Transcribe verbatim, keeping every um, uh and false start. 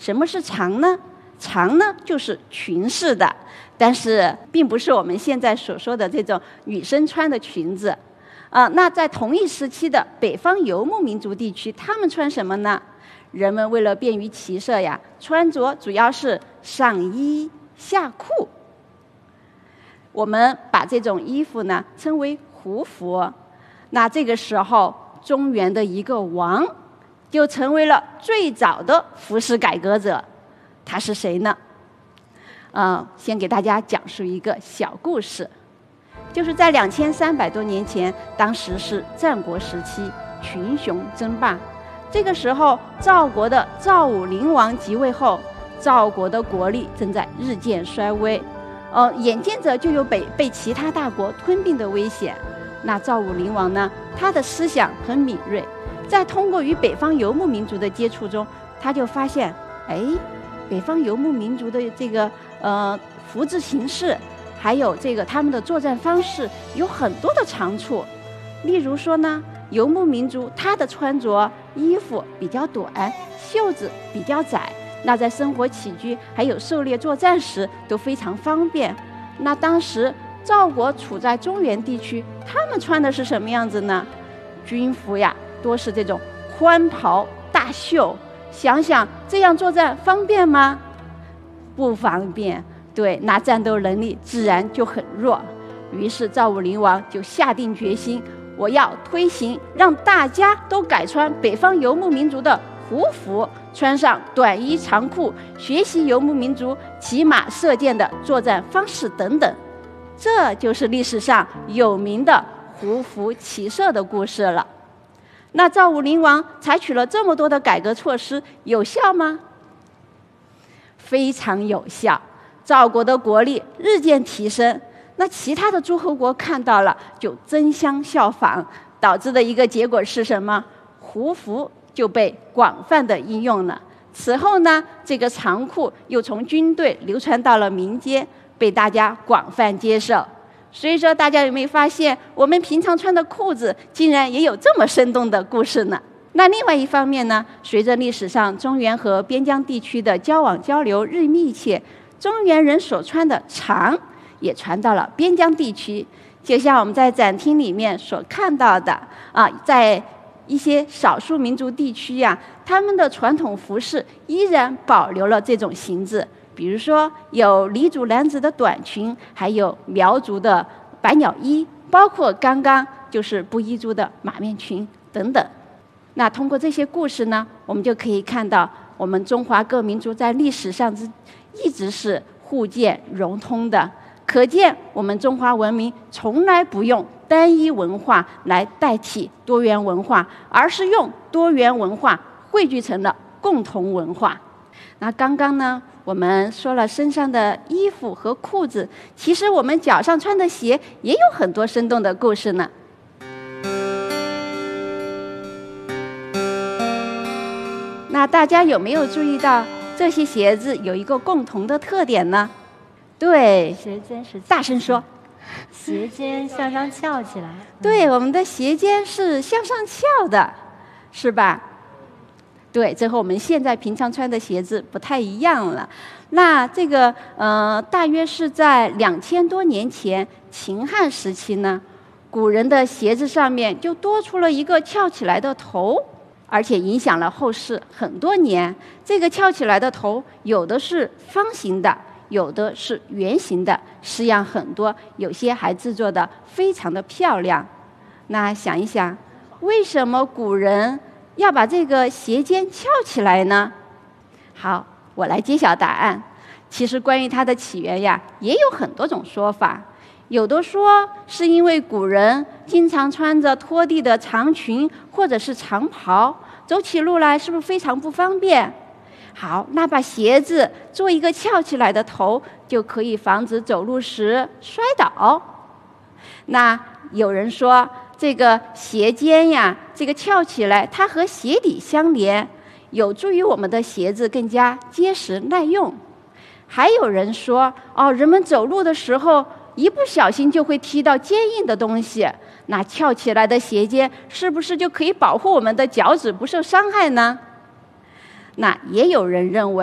什么是裳呢？裳呢就是裙式的，但是并不是我们现在所说的这种女生穿的裙子。啊，那在同一时期的北方游牧民族地区，他们穿什么呢？人们为了便于骑射呀，穿着主要是上衣下裤。我们把这种衣服呢称为胡服。那这个时候，中原的一个王就成为了最早的服饰改革者。他是谁呢？呃，先给大家讲述一个小故事。就是在两千三百多年前，当时是战国时期，群雄争霸。这个时候，赵国的赵武灵王即位后，赵国的国力正在日渐衰微，呃，眼见着就有被被其他大国吞并的危险。那赵武灵王呢，他的思想很敏锐，在通过与北方游牧民族的接触中，他就发现，哎，北方游牧民族的这个呃服制形式。还有这个他们的作战方式有很多的长处，例如说呢，游牧民族他的穿着衣服比较短，袖子比较窄，那在生活起居还有狩猎作战时都非常方便。那当时赵国处在中原地区，他们穿的是什么样子呢？军服呀，多是这种宽袍大袖，想想这样作战方便吗？不方便。对，那战斗能力自然就很弱。于是赵武灵王就下定决心，我要推行让大家都改穿北方游牧民族的胡服，穿上短衣长裤，学习游牧民族骑马射箭的作战方式等等。这就是历史上有名的胡服骑射的故事了。那赵武灵王采取了这么多的改革措施，有效吗？非常有效。赵国的国力日渐提升，那其他的诸侯国看到了就争相效仿，导致的一个结果是什么？胡服就被广泛的应用了。此后呢，这个长裤又从军队流传到了民间，被大家广泛接受。所以说，大家有没有发现，我们平常穿的裤子竟然也有这么生动的故事呢？那另外一方面呢，随着历史上中原和边疆地区的交往交流日密切，中原人所穿的裳也传到了边疆地区，就像我们在展厅里面所看到的啊，在一些少数民族地区呀、啊，他们的传统服饰依然保留了这种形制，比如说有黎族男子的短裙，还有苗族的百鸟衣，包括刚刚就是布依族的马面裙等等。那通过这些故事呢，我们就可以看到我们中华各民族在历史上之一直是互鉴融通的，可见我们中华文明从来不用单一文化来代替多元文化，而是用多元文化汇聚成了共同文化。那刚刚呢，我们说了身上的衣服和裤子，其实我们脚上穿的鞋也有很多生动的故事呢。那大家有没有注意到这些鞋子有一个共同的特点呢？对， 鞋尖是大声说， 鞋尖向上翘起来。 对，我们的鞋尖是向上翘的，是吧？对，这和我们现在平常穿的鞋子不太一样了。那这个呃，大约是在两千多年前秦汉时期呢，古人的鞋子上面就多出了一个翘起来的头。而且影响了后世很多年。这个翘起来的头，有的是方形的，有的是圆形的，式样很多，有些还制作的非常的漂亮。那想一想，为什么古人要把这个鞋尖翘起来呢？好，我来揭晓答案。其实关于它的起源呀，也有很多种说法。有的说是因为古人经常穿着拖地的长裙或者是长袍，走起路来是不是非常不方便？好，那把鞋子做一个翘起来的头，就可以防止走路时摔倒。那有人说这个鞋尖呀，这个翘起来，它和鞋底相连，有助于我们的鞋子更加结实耐用。还有人说，哦，人们走路的时候一不小心就会踢到坚硬的东西，那翘起来的鞋尖是不是就可以保护我们的脚趾不受伤害呢？那也有人认为